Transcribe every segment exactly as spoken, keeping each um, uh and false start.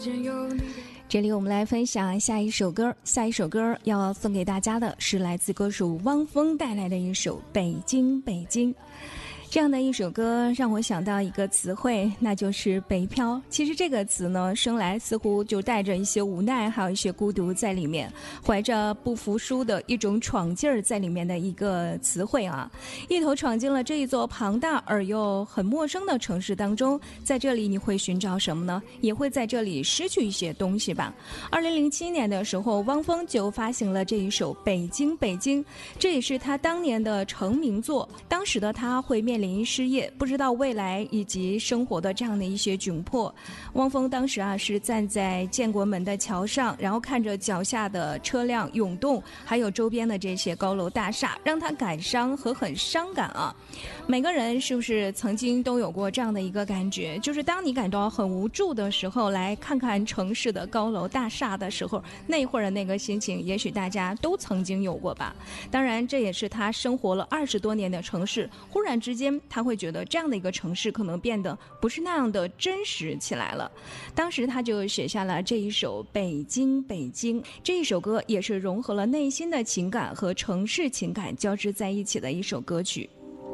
这里我们来分享下一首歌，下一首歌要送给大家的是来自歌手汪峰带来的一首《北京北京》。这样的一首歌让我想到一个词汇，那就是北漂。其实这个词呢，生来似乎就带着一些无奈，还有一些孤独在里面，怀着不服输的一种闯劲儿在里面的一个词汇啊。一头闯进了这一座庞大而又很陌生的城市当中，在这里你会寻找什么呢？也会在这里失去一些东西吧。二零零七年的时候，汪峰就发行了这一首《北京北京》，这也是他当年的成名作。当时的他会面临失业，不知道未来以及生活的这样的一些窘迫。汪峰当时啊是站在建国门的桥上，然后看着脚下的车辆涌动，还有周边的这些高楼大厦，让他感伤和很伤感啊。每个人是不是曾经都有过这样的一个感觉，就是当你感到很无助的时候，来看看城市的高楼大厦的时候，那会儿的那个心情也许大家都曾经有过吧。当然这也是他生活了二十多年的城市，忽然之间他会觉得这样的一个城市可能变得不是那样的真实起来了。当时他就写下了这一首《北京北京》，这一首歌也是融合了内心的情感和城市情感交织在一起的一首歌曲。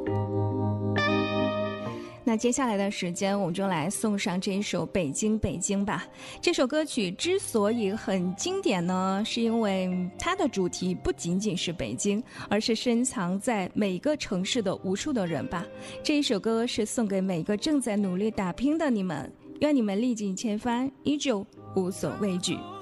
那接下来的时间我们就来送上这一首《北京北京》吧。这首歌曲之所以很经典呢，是因为它的主题不仅仅是北京，而是深藏在每个城市的无数的人吧。这一首歌是送给每个正在努力打拼的你们，愿你们历尽千帆，依旧无所畏惧。